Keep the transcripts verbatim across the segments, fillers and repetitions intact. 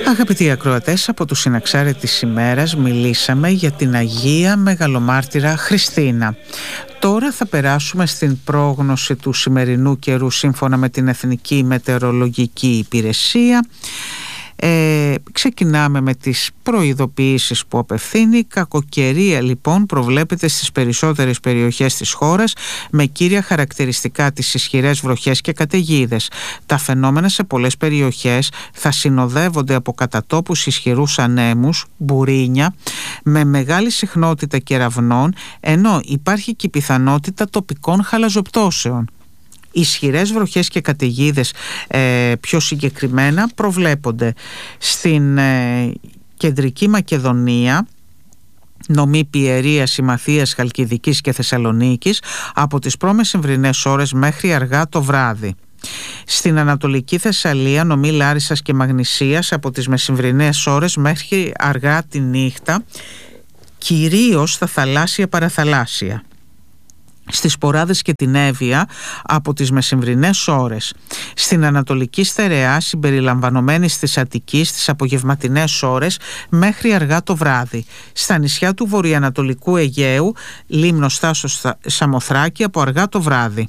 Αγαπητοί ακροατές, από τους Συναξάρες της ημέρας μιλήσαμε για την Αγία Μεγαλομάρτυρα Χριστίνα. Τώρα θα περάσουμε στην πρόγνωση του σημερινού καιρού σύμφωνα με την Εθνική Μετεωρολογική Υπηρεσία. Ε, ξεκινάμε με τις προειδοποιήσεις που απευθύνει. Κακοκαιρία λοιπόν προβλέπεται στις περισσότερες περιοχές της χώρας, με κύρια χαρακτηριστικά τις ισχυρές βροχές και καταιγίδες. Τα φαινόμενα σε πολλές περιοχές θα συνοδεύονται από κατά τόπους ισχυρούς ανέμους, μπουρίνια, με μεγάλη συχνότητα κεραυνών, ενώ υπάρχει και η πιθανότητα τοπικών χαλαζοπτώσεων. Ισχυρές βροχές και καταιγίδες ε, πιο συγκεκριμένα προβλέπονται στην ε, Κεντρική Μακεδονία, νομή Πιερίας, Συμμαθίας, Χαλκιδικής και Θεσσαλονίκης, από τις προμεσημβρινές ώρες μέχρι αργά το βράδυ. Στην Ανατολική Θεσσαλία, νομή Λάρισσας και Μαγνησίας, από τις μεσημβρινές ώρες μέχρι αργά τη νύχτα, κυρίως στα θαλάσσια παραθαλάσσια. Στις Ποράδες και την Εύβοια από τις μεσημβρινές ώρες. Στην Ανατολική Στερεά, συμπεριλαμβανομένης της Αττικής, στις απογευματινές ώρες μέχρι αργά το βράδυ. Στα νησιά του βορειοανατολικού Αιγαίου, Λίμνος, Θάσος, Σαμοθράκη, από αργά το βράδυ.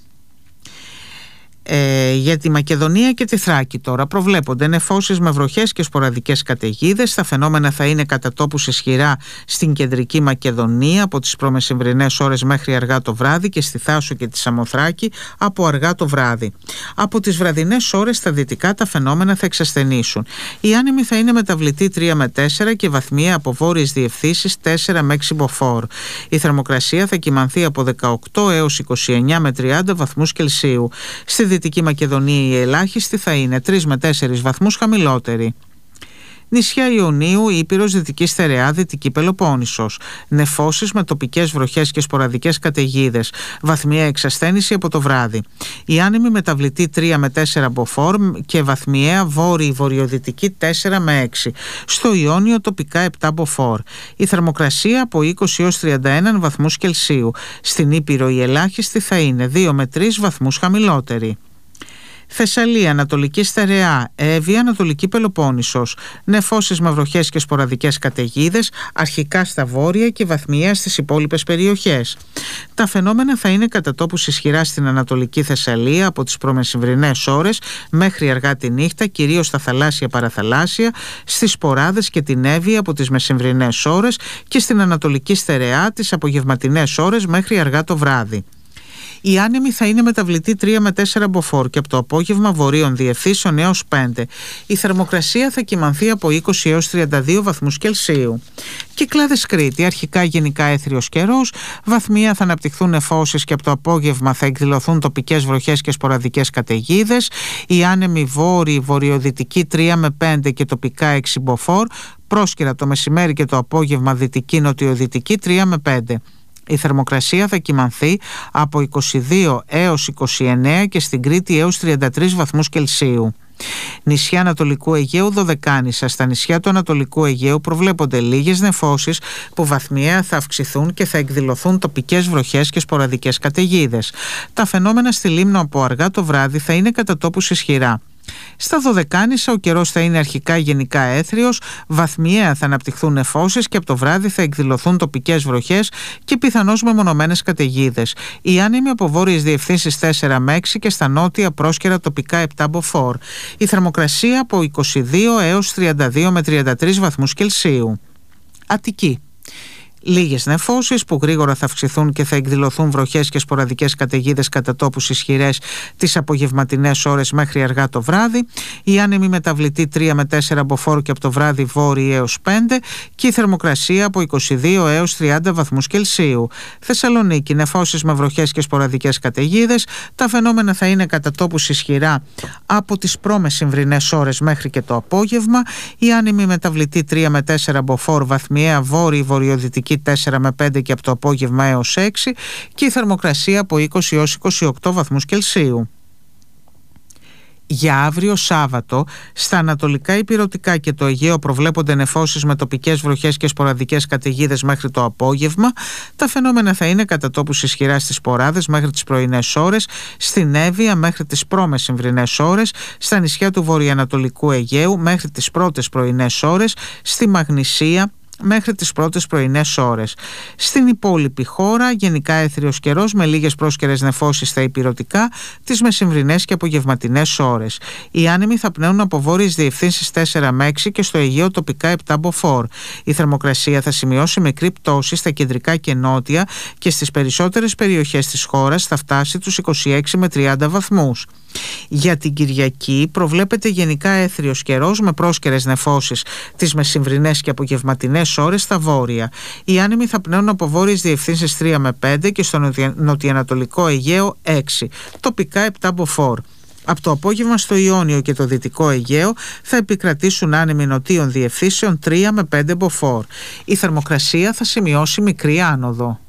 Ε, για τη Μακεδονία και τη Θράκη τώρα προβλέπονται νεφώσεις με βροχές και σποραδικές καταιγίδες. Τα φαινόμενα θα είναι κατά τόπους ισχυρά στην Κεντρική Μακεδονία από τις προμεσημβρινές ώρες μέχρι αργά το βράδυ και στη Θάσο και τη Σαμοθράκη από αργά το βράδυ. Από τις βραδινές ώρες στα δυτικά τα φαινόμενα θα εξασθενήσουν. Η άνεμη θα είναι μεταβλητή τρία με τέσσερα και βαθμιαία από βόρειες διευθύνσεις τέσσερα με έξι μποφόρ. Η θερμοκρασία θα κυμανθεί από δεκαοκτώ έως είκοσι εννιά με τριάντα βαθμούς Κελσίου. Στη Δυτική Μακεδονία η ελάχιστη θα είναι τρεις με τέσσερις βαθμούς χαμηλότερη. Νησιά Ιωνίου, Ήπειρος, Δυτική Στερεά, Δυτική Πελοπόννησος. Νεφώσεις με τοπικές βροχές και σποραδικές καταιγίδες. Βαθμιαία εξασθένηση από το βράδυ. Η άνεμη μεταβλητή τρία με τέσσερα μποφόρ και βαθμιαία βόρειο-βορειοδυτική τέσσερα με έξι. Στο Ιόνιο τοπικά επτά μποφόρ. Η θερμοκρασία από είκοσι έως τριάντα ένα βαθμούς Κελσίου. Στην Ήπειρο η ελάχιστη θα είναι δύο με τρεις βαθμούς χαμηλότερη. Θεσσαλία, Ανατολική Στερεά, Εύβοια, Ανατολική Πελοπόννησος. Νεφώσεις με βροχές και σποραδικές καταιγίδες, αρχικά στα βόρεια και βαθμιαία στις υπόλοιπες περιοχές. Τα φαινόμενα θα είναι κατά τόπους ισχυρά στην Ανατολική Θεσσαλία από τις προμεσημβρινές ώρες μέχρι αργά τη νύχτα, κυρίως στα θαλάσσια παραθαλάσσια, στις Ποράδες και την Εύβοια από τις μεσημβρινές ώρες και στην Ανατολική Στερεά τις απογευματινές ώρες μέχρι αργά το βράδυ. Η άνεμη θα είναι μεταβλητή τρία με τέσσερα μποφόρ και από το απόγευμα βορείων διευθύνσεων έως πέντε. Η θερμοκρασία θα κυμανθεί από είκοσι έως τριάντα δύο βαθμούς Κελσίου. Κυκλάδες Κρήτη, αρχικά γενικά έθριος καιρός, βαθμιαία θα αναπτυχθούν νεφώσεις και από το απόγευμα θα εκδηλωθούν τοπικές βροχές και σποραδικές καταιγίδες. Η άνεμη βόρειη βορειοδυτική τρία με πέντε και τοπικά έξι μποφόρ, πρόσκαιρα το μεσημέρι και το απόγευμα δυτική νοτιοδυτική τρία με πέντε. Η θερμοκρασία θα κυμανθεί από είκοσι δύο έως είκοσι εννέα και στην Κρήτη έως τριάντα τρεις βαθμούς Κελσίου. Νησιά Ανατολικού Αιγαίου, Δωδεκάνησα. Στα νησιά του Ανατολικού Αιγαίου προβλέπονται λίγες νεφώσεις που βαθμιαία θα αυξηθούν και θα εκδηλωθούν τοπικές βροχές και σποραδικές καταιγίδες. Τα φαινόμενα στη Λίμνο από αργά το βράδυ θα είναι κατά τόπους ισχυρά. Στα Δωδεκάνησα ο καιρός θα είναι αρχικά γενικά έθριος, βαθμιαία θα αναπτυχθούν νεφώσεις και από το βράδυ θα εκδηλωθούν τοπικές βροχές και πιθανώς μεμονωμένες καταιγίδες. Η άνεμη από βόρειες διευθύνσεις τέσσερα με έξι και στα νότια πρόσκαιρα τοπικά επτά μποφόρ. Η θερμοκρασία από είκοσι δύο έως τριάντα δύο με τριάντα τρεις βαθμούς Κελσίου. Αττική. Λίγες νεφώσεις που γρήγορα θα αυξηθούν και θα εκδηλωθούν βροχές και σποραδικές καταιγίδες κατά τόπους ισχυρές τις απογευματινές ώρες μέχρι αργά το βράδυ. Η άνεμη μεταβλητή τρία με τέσσερα μποφόρ και από το βράδυ βόρειοι έως πέντε και η θερμοκρασία από είκοσι δύο έως τριάντα βαθμούς Κελσίου. Θεσσαλονίκη, νεφώσεις με βροχές και σποραδικές καταιγίδες. Τα φαινόμενα θα είναι κατά τόπους ισχυρά από τις προμεσημβρινές ώρες μέχρι και το απόγευμα. Η άνεμη μεταβλητή τρία με τέσσερα μποφόρ, βαθμιαία βόρειη βορειοδυτική τέσσερα με πέντε και από το απόγευμα έως έξι και η θερμοκρασία από είκοσι έως είκοσι οκτώ βαθμούς Κελσίου. Για αύριο Σάββατο, στα ανατολικά ηπειρωτικά και το Αιγαίο προβλέπονται νεφώσεις με τοπικές βροχές και σποραδικές καταιγίδες μέχρι το απόγευμα. Τα φαινόμενα θα είναι κατά τόπους ισχυρά στις Ποράδες μέχρι τις πρωινές ώρες, στην Εύβοια μέχρι τις προμεσημβρινές ώρες, στα νησιά του βορειοανατολικού Αιγαίου μέχρι τις πρώτες πρωινές ώρες, στη Μαγνησία μέχρι τις πρώτες πρωινές ώρες. Στην υπόλοιπη χώρα γενικά έθριος καιρός με λίγες πρόσκαιρες νεφώσεις στα ηπειρωτικά τις μεσημβρινές και απογευματινές ώρες. Οι άνεμοι θα πνέουν από βόρειες διευθύνσεις τέσσερα με έξι και στο Αιγαίο τοπικά επτά μποφόρ. Η θερμοκρασία θα σημειώσει μικρή πτώση στα κεντρικά και νότια και στις περισσότερες περιοχές της χώρας θα φτάσει τους είκοσι έξι με τριάντα βαθμούς. Για την Κυριακή προβλέπεται γενικά έθριος καιρός με πρόσκαιρες νεφώσεις τις μεσημβρινές και απογευματινές ώρες στα βόρεια. Οι άνεμοι θα πνέουν από βόρειες διευθύνσεις τρία με πέντε και στο νοτιοανατολικό Αιγαίο έξι, τοπικά επτά μποφόρ. Από το απόγευμα στο Ιόνιο και το Δυτικό Αιγαίο θα επικρατήσουν άνεμοι νοτίων διευθύνσεων τρία με πέντε μποφόρ. Η θερμοκρασία θα σημειώσει μικρή άνοδο.